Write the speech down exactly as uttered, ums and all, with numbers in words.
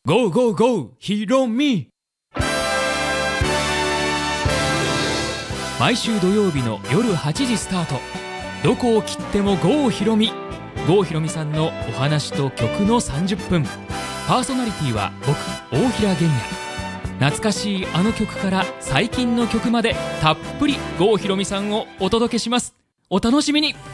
ゴーゴーゴーひろみ。毎週土曜日の夜はちじスタート。どこを切っても郷ひろみ。郷ひろみさんのお話と曲のさんじゅっぷん。パーソナリティは僕、大平玄也。懐かしいあの曲から最近の曲までたっぷり郷ひろみさんをお届けします。お楽しみに。